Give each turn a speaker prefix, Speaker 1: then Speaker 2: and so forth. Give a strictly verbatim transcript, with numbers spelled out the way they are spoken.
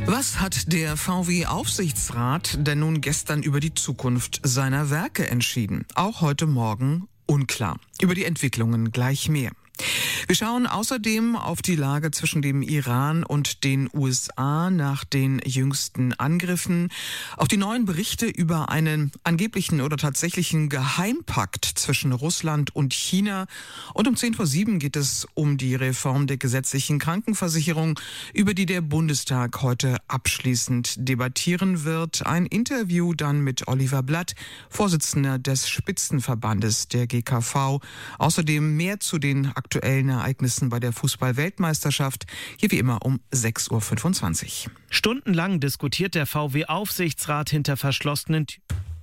Speaker 1: Was hat der V W-Aufsichtsrat denn nun gestern über die Zukunft seiner Werke entschieden? Auch heute Morgen unklar. Über die Entwicklungen gleich mehr. Wir schauen außerdem auf die Lage zwischen dem Iran und den U S A nach den jüngsten Angriffen, auf die neuen Berichte über einen angeblichen oder tatsächlichen Geheimpakt zwischen Russland und China. Und um zehn vor sieben geht es um die Reform der gesetzlichen Krankenversicherung, über die der Bundestag heute abschließend debattieren wird. Ein Interview dann mit Oliver Blatt, Vorsitzender des Spitzenverbandes der G K V. Außerdem mehr zu den aktuellen Ereignissen bei der Fußball-Weltmeisterschaft, hier wie immer um sechs Uhr fünfundzwanzig.
Speaker 2: Stundenlang diskutiert der V W-Aufsichtsrat hinter verschlossenen Türen.